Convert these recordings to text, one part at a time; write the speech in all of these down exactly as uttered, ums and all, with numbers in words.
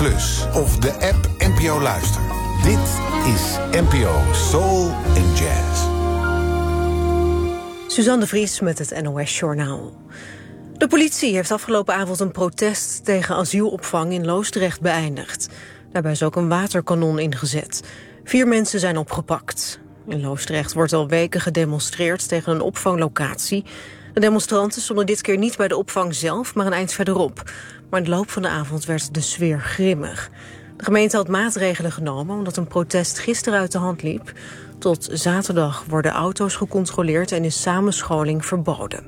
Plus of de app N P O Luister. Dit is N P O Soul and Jazz. Suzanne de Vries met het N O S-journaal. De politie heeft afgelopen avond een protest tegen asielopvang in Loosdrecht beëindigd. Daarbij is ook een waterkanon ingezet. Vier mensen zijn opgepakt. In Loosdrecht wordt al weken gedemonstreerd tegen een opvanglocatie. De demonstranten stonden dit keer niet bij de opvang zelf, maar een eind verderop. Maar in de loop van de avond werd de sfeer grimmig. De gemeente had maatregelen genomen omdat een protest gisteren uit de hand liep. Tot zaterdag worden auto's gecontroleerd en is samenscholing verboden.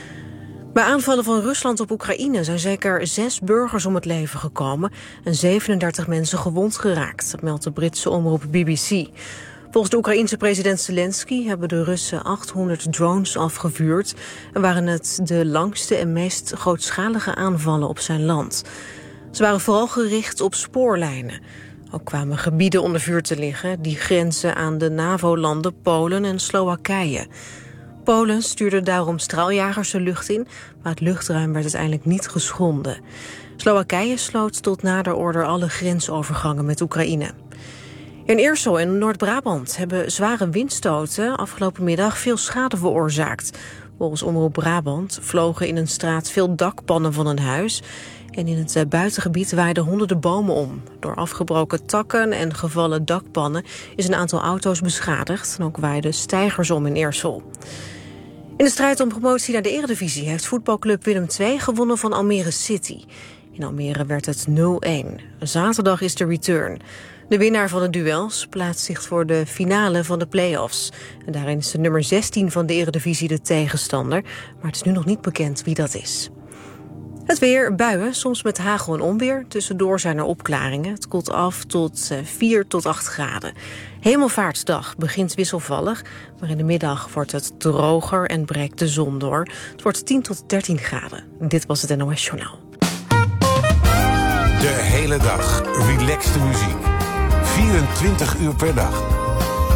Bij aanvallen van Rusland op Oekraïne zijn zeker zes burgers om het leven gekomen en zevenendertig mensen gewond geraakt. Dat meldt de Britse omroep B B C. Volgens de Oekraïense president Zelensky hebben de Russen achthonderd drones afgevuurd en waren het de langste en meest grootschalige aanvallen op zijn land. Ze waren vooral gericht op spoorlijnen. Ook kwamen gebieden onder vuur te liggen die grenzen aan de NAVO-landen Polen en Slowakije. Polen stuurde daarom straaljagers de lucht in, maar het luchtruim werd uiteindelijk niet geschonden. Slowakije sloot tot nader order alle grensovergangen met Oekraïne. In Eersel en Noord-Brabant hebben zware windstoten afgelopen middag veel schade veroorzaakt. Volgens Omroep Brabant vlogen in een straat veel dakpannen van een huis en in het buitengebied waaiden honderden bomen om. Door afgebroken takken en gevallen dakpannen is een aantal auto's beschadigd en ook waaiden steigers om in Eersel. In de strijd om promotie naar de Eredivisie heeft voetbalclub Willem twee gewonnen van Almere City. In Almere werd het nul een. Zaterdag is de return. De winnaar van de duels plaatst zich voor de finale van de play-offs. En daarin is de nummer zestien van de Eredivisie de tegenstander. Maar het is nu nog niet bekend wie dat is. Het weer, buien, soms met hagel en onweer. Tussendoor zijn er opklaringen. Het koelt af tot vier tot acht graden. Hemelvaartsdag begint wisselvallig, maar in de middag wordt het droger en breekt de zon door. Het wordt tien tot dertien graden. Dit was het N O S-journaal. De hele dag relaxte muziek. vierentwintig uur per dag.